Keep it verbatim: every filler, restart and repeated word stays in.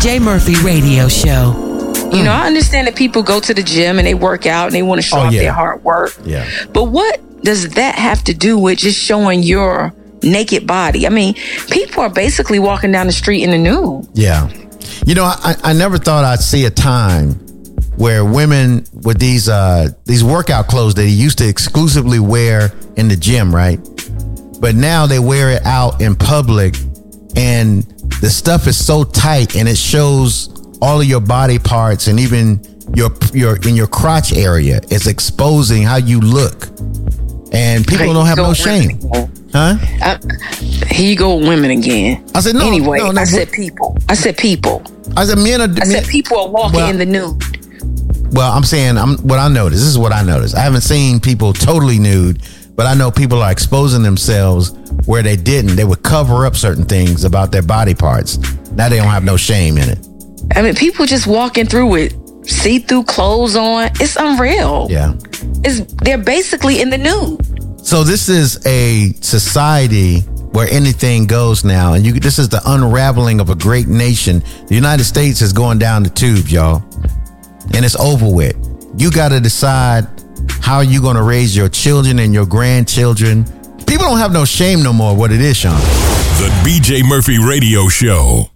J Murphy Radio Show. You know, I understand that people go to the gym and they work out and they want to show Oh, off yeah. their hard work. Yeah. But what does that have to do with just showing your naked body? I mean, people are basically walking down the street in the nude. Yeah. You know, I, I never thought I'd see a time where women with these uh, these workout clothes that they used to exclusively wear in the gym, right? But now they wear it out in public, and the stuff is so tight and it shows all of your body parts, and even your your in your crotch area. It's exposing how you look, and people Here don't you have go, no women shame, again. huh? I, here you go, women again. I said no. Anyway, no, no, I said people. I said people. I said men are. I men, said people are walking well, in the nude. Well, I'm saying I'm what I noticed. This is what I noticed. I haven't seen people totally nude, but I know people are exposing themselves where they didn't. They would cover up certain things about their body parts. Now they don't have no shame in it. I mean, people just walking through with see-through clothes on. It's unreal. Yeah. It's they're basically in the nude. So this is a society where anything goes now, and you. This is the unraveling of a great nation. The United States is going down the tube, y'all, and it's over with. You got to decide how you're going to raise your children and your grandchildren. People don't have no shame no more. What it is, Sean. The B J Murphy Radio Show.